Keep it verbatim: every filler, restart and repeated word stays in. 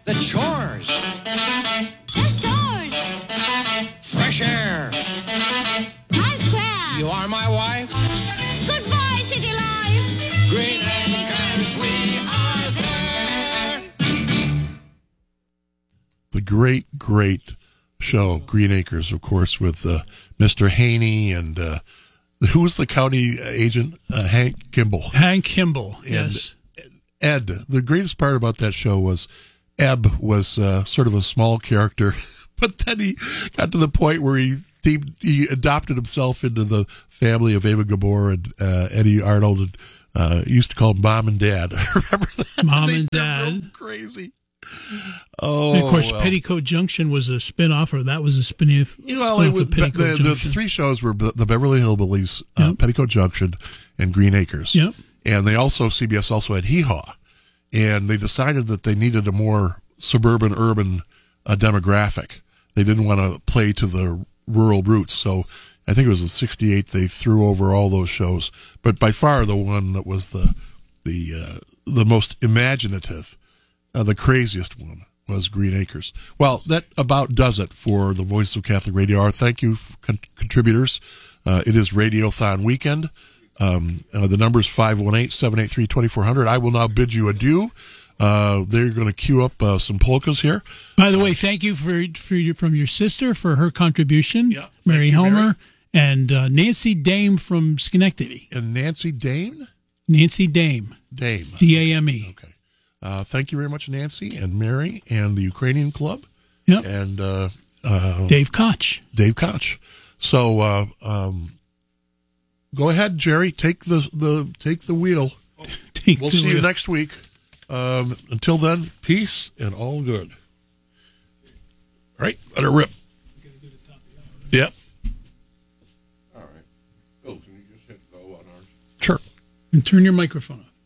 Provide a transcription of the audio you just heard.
The chores. The stores. Fresh air. Times Square. You are my wife. Goodbye, city life. Green Acres, we are there. The great, great show, Green Acres, of course, with uh, Mister Haney and uh, who was the county agent? Uh, Hank Kimball. Hank Kimball, And yes. Ed. The greatest part about that show was Ebb was uh, sort of a small character, but then he got to the point where he he, he adopted himself into the family of Ava Gabor and uh, Eddie Arnold, and uh, used to call him Mom and Dad. Remember that? Mom They- and they're real Dad. Crazy. Oh, And of course, well. Petticoat Junction was a spin-off, or that was a spin-off. Well, it spin-off was, of Petticoat the, the Junction. three shows were the Beverly Hillbillies, uh, Yep. Petticoat Junction, and Green Acres. Yep. And they also, C B S also had Hee Haw. And they decided that they needed a more suburban, urban uh, demographic. They didn't want to play to the rural roots. So I think it was in sixty-eight they threw over all those shows. But by far the one that was the the uh, the most imaginative, uh, the craziest one, was Green Acres. Well, that about does it for the Voice of Catholic Radio Hour. Thank you, con- contributors. Uh, it is Radiothon weekend. Um, uh, the number is five one eight, seven eight three, two four zero zero. I will now bid you adieu. Uh, they're going to queue up uh, some polkas here. By the way, thank you for, for your, from your sister for her contribution, Yeah, thank Mary you, Helmer, Mary. and uh, Nancy Dame from Schenectady. And Nancy Dame? Nancy Dame, Dame. D A M E. Okay. Uh, thank you very much, Nancy and Mary and the Ukrainian Club. Yep. And uh, uh, Dave Koch. Dave Koch. So uh, um, go ahead, Jerry. Take the, the take the wheel. Take We'll the see you wheel. next week. Um, until then, peace and all good. All right, let it rip. Yep. All right. Bill, can you just hit go on ours? Sure. And turn your microphone off.